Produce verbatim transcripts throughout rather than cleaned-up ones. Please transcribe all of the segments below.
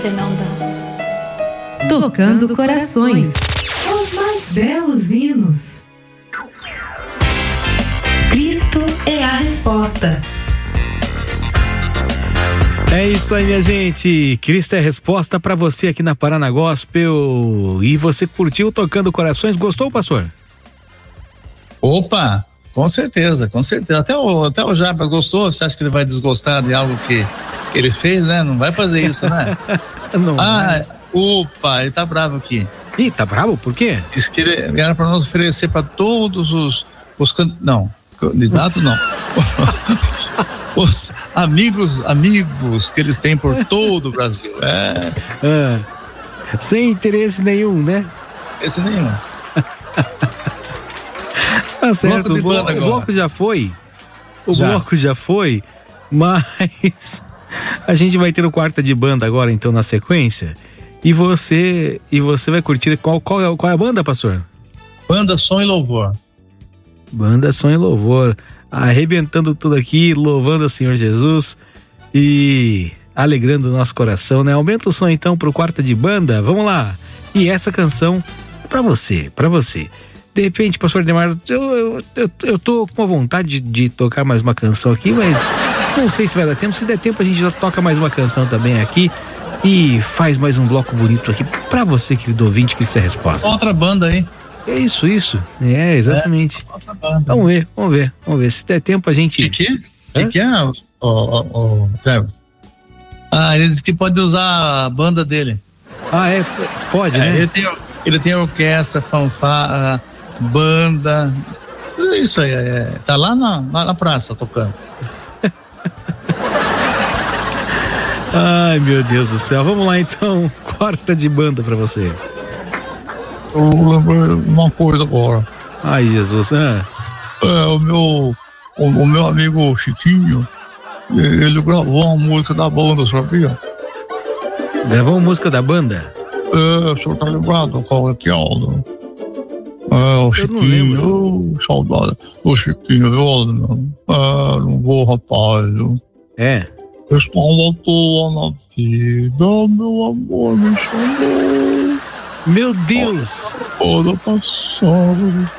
Você não dá. Tocando corações. Os mais belos hinos. Cristo é a resposta. É isso aí, minha gente. Cristo é a resposta pra você aqui na Paraná Gospel. E você curtiu Tocando Corações? Gostou, pastor? Opa, com certeza, com certeza. Até o, até o Jabas gostou. Você acha que ele vai desgostar de algo que ele fez, né? Não vai fazer isso, né? Não. Ah, opa, ele tá bravo aqui. Ih, tá bravo? Por quê? Diz que ele era para nós oferecer para todos os, os can... não, candidatos não. Os amigos, amigos que eles têm por todo o Brasil. É. Ah, sem interesse nenhum, né? Esse nenhum. Tá certo, Bloco de o, blo- banda o agora. bloco já foi. O Já. bloco já foi, mas a gente vai ter o quarta de banda agora, então, na sequência. E você, e você vai curtir qual, qual, é, qual é a banda, pastor? Banda Som e Louvor. Banda Som e Louvor, arrebentando tudo aqui, louvando o Senhor Jesus e alegrando o nosso coração, né? Aumenta o som então pro quarta de banda, vamos lá. E essa canção é pra você, pra você. De repente, pastor Demar, eu, eu, eu, eu tô com a vontade de, de tocar mais uma canção aqui, mas não sei se vai dar tempo. Se der tempo, a gente já toca mais uma canção também aqui e faz mais um bloco bonito aqui pra você, querido ouvinte, que isso é a resposta. Outra banda aí. É isso, isso. É, exatamente. É, outra banda. Vamos ver, vamos ver, vamos ver. Se der tempo, a gente... Que que? Que que é? O, o, o, Jabas? Ah, ele disse que pode usar a banda dele. Ah, é? Pode, É, né? ele tem, ele tem orquestra, fanfarra, banda, tudo isso aí, é, tá lá na, na, na praça tocando. Ai, meu Deus do céu. Vamos lá, então. Quarta de banda pra você. Eu lembrei uma coisa agora. Ai, Jesus. Ah, É, o meu, o, o meu amigo Chiquinho, ele gravou uma música da banda, sabia? gravou uma música da banda? É, o senhor tá lembrado qual é que é o... É, o Eu Chiquinho, não lembro. oh, saudade. O Chiquinho, eu, é, não vou, rapaz. Eu, É. estava à toa na vida, meu amor me chamou. Meu Deus. Toda passada.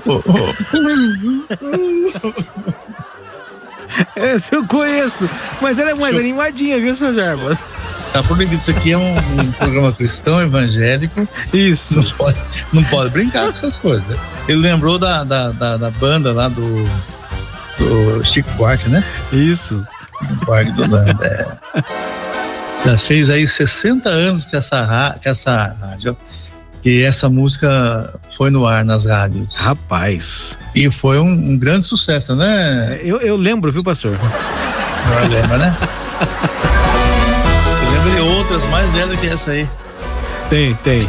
Essa eu conheço. Mas ela é mais Seu- animadinha, viu, seu Jarbas? Tá proibido, isso aqui é um, um programa cristão, evangélico. Isso. Não pode, não pode brincar com essas coisas. Ele lembrou da, da, da, da banda lá do, do Chico Buarque, né? Isso. Do Buarque do Landa. É. Já fez aí sessenta anos que essa, ra- que essa rádio, que essa música foi no ar nas rádios. Rapaz. E foi um, um grande sucesso, né? Eu, eu lembro, viu, pastor? Não lembra, né? Você lembra de outras mais velhas que essa aí? Tem, tem.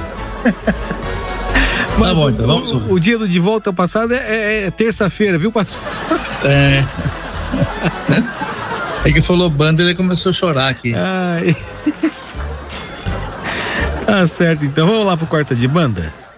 Mas Tá bom, então, o- vamos. o, o dia do de volta passado é, é- é terça-feira, viu, pastor? É. É que falou banda, ele começou a chorar aqui. Ai. Tá certo, então vamos lá pro quarta de banda.